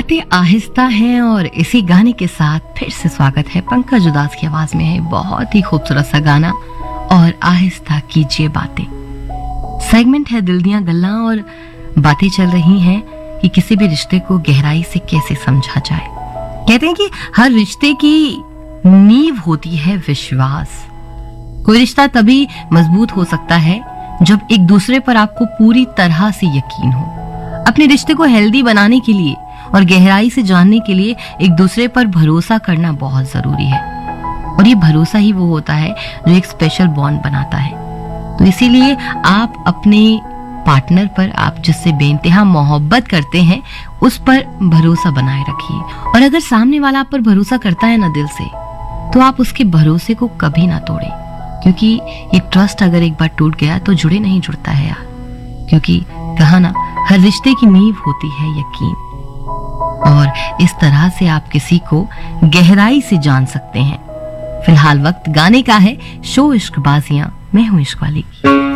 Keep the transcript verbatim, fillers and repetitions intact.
बातें आहिस्ता हैं और इसी गाने के साथ फिर से स्वागत है। पंकज उदास की आवाज में है बहुत ही खूबसूरत सा गाना और आहिस्ता कीजिए बातें। सेगमेंट है दिल दियां गल्लां और बातें चल रही हैं कि किसी भी रिश्ते को गहराई से कैसे समझा जाए। कहते हैं कि हर रिश्ते की नींव होती है विश्वास। कोई रिश्ता तभी मजबूत हो सकता है जब एक दूसरे पर आपको पूरी तरह से यकीन हो। अपने रिश्ते को हेल्दी बनाने के लिए और गहराई से जानने के लिए एक दूसरे पर भरोसा करना बहुत जरूरी है और ये भरोसा ही वो होता है जो एक स्पेशल बॉन्ड बनाता है। तो इसीलिए आप अपने पार्टनर पर, आप जिससे बेइंतहा मोहब्बत करते हैं, उस पर भरोसा बनाए रखिए। और अगर सामने वाला आप पर भरोसा करता है ना दिल से, तो आप उसके भरोसे को कभी ना तोड़े, क्योंकि ये ट्रस्ट अगर एक बार टूट गया तो जुड़े नहीं जुड़ता है यार। क्योंकि कहा ना, हर रिश्ते की नींव होती है यकीन। और इस तरह से आप किसी को गहराई से जान सकते हैं। फिलहाल वक्त गाने का है, शो इश्क बाजियां, मैं हूं इश्क वाली की।